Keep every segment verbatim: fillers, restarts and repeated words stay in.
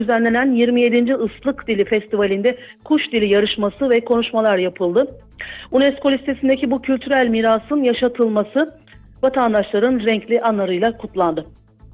düzenlenen yirmi yedinci Islık Dili Festivali'nde kuş dili yarışması ve konuşmalar yapıldı. UNESCO listesindeki bu kültürel mirasın yaşatılması vatandaşların renkli anlarıyla kutlandı.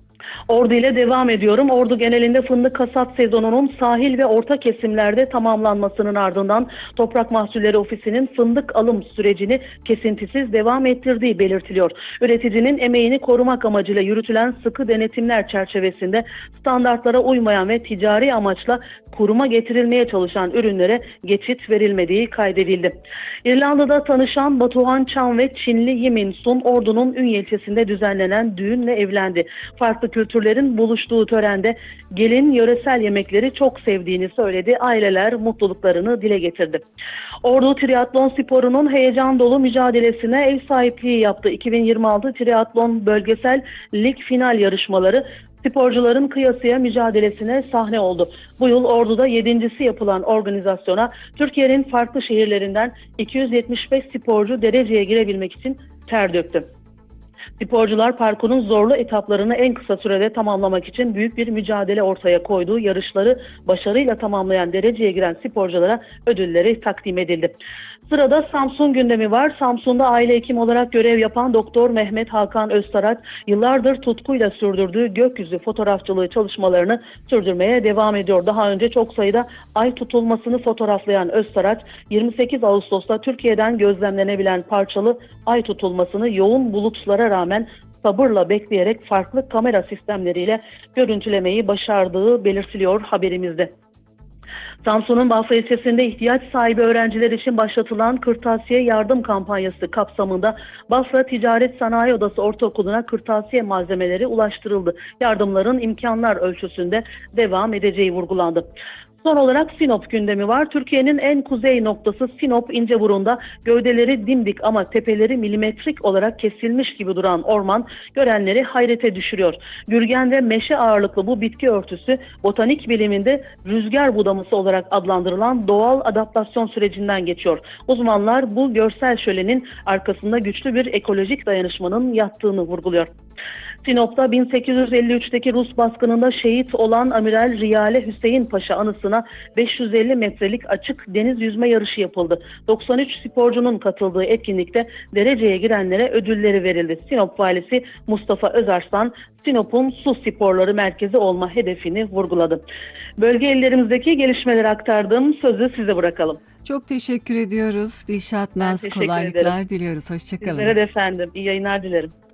Ordu ile devam ediyorum. Ordu genelinde fındık hasat sezonunun sahil ve orta kesimlerde tamamlanmasının ardından Toprak Mahsulleri Ofisi'nin fındık alım sürecini kesintisiz devam ettirdiği belirtiliyor. Üreticinin emeğini korumak amacıyla yürütülen sıkı denetimler çerçevesinde standartlara uymayan ve ticari amaçla kuruma getirilmeye çalışan ürünlere geçit verilmediği kaydedildi. İrlanda'da tanışan Batuhan Çan ve Çinli Yimin Sun, Ordu'nun Ünye ilçesinde düzenlenen düğünle evlendi. Farklı kültürlerin buluştuğu törende gelin yöresel yemekleri çok sevdiğini söyledi. Aileler mutluluklarını dile getirdi. Ordu Triatlon sporunun heyecan dolu mücadelesine ev sahipliği yaptı. iki bin yirmi altı Triatlon Bölgesel Lig final yarışmaları sporcuların kıyasıya mücadelesine sahne oldu. Bu yıl Ordu'da yedincisi yapılan organizasyona Türkiye'nin farklı şehirlerinden iki yüz yetmiş beş sporcu dereceye girebilmek için ter döktü. Sporcular parkurun zorlu etaplarını en kısa sürede tamamlamak için büyük bir mücadele ortaya koyduğu yarışları başarıyla tamamlayan dereceye giren sporculara ödülleri takdim edildi. Sırada Samsun gündemi var. Samsun'da aile hekimi olarak görev yapan Doktor Mehmet Hakan Öztaraç yıllardır tutkuyla sürdürdüğü gökyüzü fotoğrafçılığı çalışmalarını sürdürmeye devam ediyor. Daha önce çok sayıda ay tutulmasını fotoğraflayan Öztaraç, yirmi sekiz Ağustos'ta Türkiye'den gözlemlenebilen parçalı ay tutulmasını yoğun bulutlara rağmen sabırla bekleyerek farklı kamera sistemleriyle görüntülemeyi başardığı belirtiliyor haberimizde. Samsun'un Bafra ilçesinde ihtiyaç sahibi öğrenciler için başlatılan kırtasiye yardım kampanyası kapsamında Bafra Ticaret Sanayi Odası Ortaokulu'na kırtasiye malzemeleri ulaştırıldı. Yardımların imkanlar ölçüsünde devam edeceği vurgulandı. Son olarak Sinop gündemi var. Türkiye'nin en kuzey noktası Sinop İnceburun'da gövdeleri dimdik ama tepeleri milimetrik olarak kesilmiş gibi duran orman görenleri hayrete düşürüyor. Gürgen ve meşe ağırlıklı bu bitki örtüsü botanik biliminde rüzgar budaması olarak adlandırılan doğal adaptasyon sürecinden geçiyor. Uzmanlar bu görsel şölenin arkasında güçlü bir ekolojik dayanışmanın yattığını vurguluyor. Sinop'ta bin sekiz yüz elli üçteki Rus baskınında şehit olan Amiral Riyale Hüseyin Paşa anısına beş yüz elli metrelik açık deniz yüzme yarışı yapıldı. doksan üç sporcunun katıldığı etkinlikte dereceye girenlere ödülleri verildi. Sinop valisi Mustafa Özarslan, Sinop'un su sporları merkezi olma hedefini vurguladı. Bölge illerimizdeki gelişmeleri aktardım. Sözü size bırakalım. Çok teşekkür ediyoruz. Dilşat Naz, kolaylıklar ederim. diliyoruz. Hoşçakalın. Sizlere de efendim. İyi yayınlar dilerim.